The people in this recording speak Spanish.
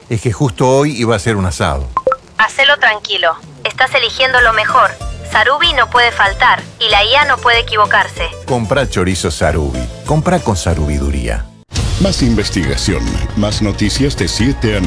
Es que justo hoy iba a ser un asado. Hacelo tranquilo. Estás eligiendo lo mejor. Sarubi no puede faltar y la IA no puede equivocarse. Comprá chorizo Sarubi. Comprá con sarubiduría. Más investigación, más noticias de 7 a